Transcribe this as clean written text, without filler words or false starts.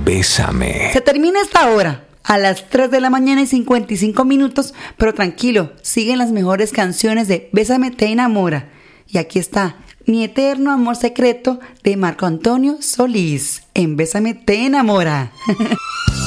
Bésame. Se termina esta hora. A las 3 de la mañana y 55 minutos, pero tranquilo, siguen las mejores canciones de Bésame te enamora. Y aquí está, Mi eterno amor secreto de Marco Antonio Solís, en Bésame te enamora.